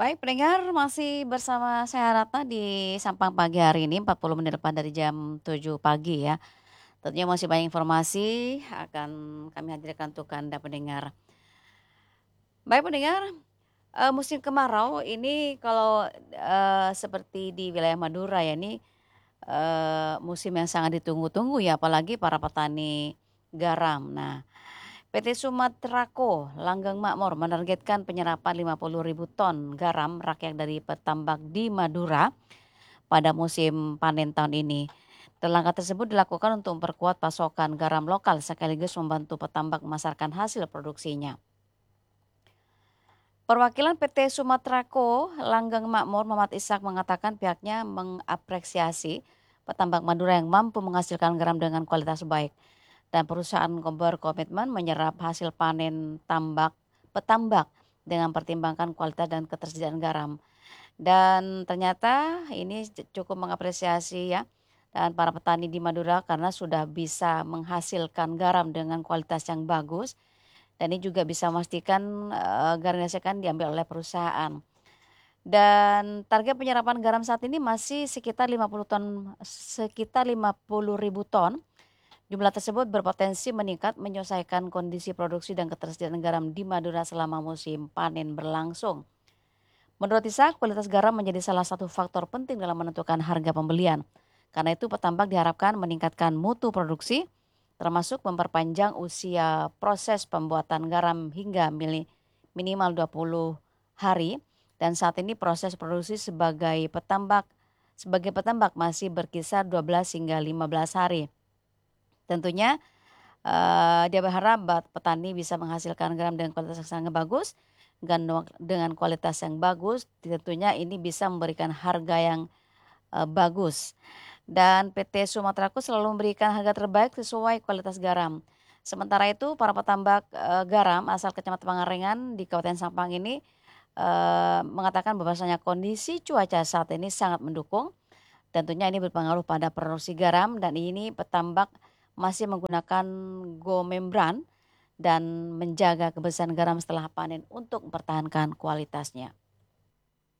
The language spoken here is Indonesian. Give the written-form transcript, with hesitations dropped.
Baik pendengar, masih bersama saya Ratna di Sampang Pagi hari ini 40 menit depan dari jam 7 pagi ya. Tentunya masih banyak informasi akan kami hadirkan untuk Anda pendengar. Baik pendengar, musim kemarau ini kalau, seperti di wilayah Madura ya ini, musim yang sangat ditunggu-tunggu ya apalagi para petani garam. Nah, PT Sumaterako Langgeng Makmur menargetkan penyerapan 50.000 ton garam rakyat dari petambak di Madura pada musim panen tahun ini. Dan langkah tersebut dilakukan untuk memperkuat pasokan garam lokal sekaligus membantu petambak memasarkan hasil produksinya. Perwakilan PT Sumaterako Langgeng Makmur Muhammad Ishak mengatakan pihaknya mengapresiasi petambak Madura yang mampu menghasilkan garam dengan kualitas baik dan perusahaan berkomitmen menyerap hasil panen petambak dengan pertimbangkan kualitas dan ketersediaan garam. Dan ternyata ini cukup mengapresiasi ya dan para petani di Madura karena sudah bisa menghasilkan garam dengan kualitas yang bagus dan ini juga bisa memastikan garam yang dihasilkan diambil oleh perusahaan. Dan target penyerapan garam saat ini masih sekitar 50.000 ton. Jumlah tersebut berpotensi meningkat menyesuaikan kondisi produksi dan ketersediaan garam di Madura selama musim panen berlangsung. Menurut Ishak, kualitas garam menjadi salah satu faktor penting dalam menentukan harga pembelian. Karena itu petambak diharapkan meningkatkan mutu produksi, termasuk memperpanjang usia proses pembuatan garam hingga minimal 20 hari. Dan saat ini proses produksi sebagai petambak masih berkisar 12 hingga 15 hari. Tentunya dia berharap petani bisa menghasilkan garam dengan kualitas yang sangat bagus dengan kualitas yang bagus tentunya ini bisa memberikan harga yang bagus. Dan PT Sumaterako selalu memberikan harga terbaik sesuai kualitas garam. Sementara itu para petambak garam asal Kecamatan Pangalengan di Kabupaten Sampang ini mengatakan bahwasanya kondisi cuaca saat ini sangat mendukung. Tentunya ini berpengaruh pada produksi garam dan ini petambak masih menggunakan go membran dan menjaga kebersihan garam setelah panen untuk mempertahankan kualitasnya.